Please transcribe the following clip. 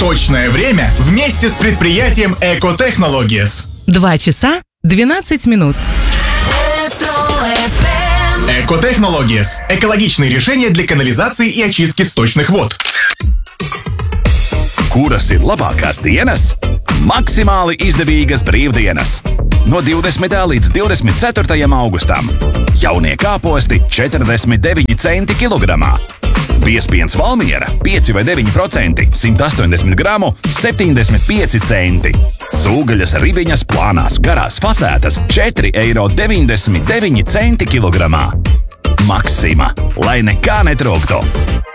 Точное время вместе с предприятием Эко-Технологиес. 2 часа 12 минут. Эко-Технологиес. Экологичные решения для канализации и очистки сточных вод. Kuras ir labākās dienas? Maksimāli izdevīgas brīvdienas. No 20. līdz 24. augustam. Jaunie kāposti 49 centi kilogramā. Biespiens Valmiera 5 vai 9%, 180 gramu, 75 centi. Cūgaļas ribiņas plānās, garās fasētas 4,99 eiro kilogramā. Maksima, lai nekā netrūktu.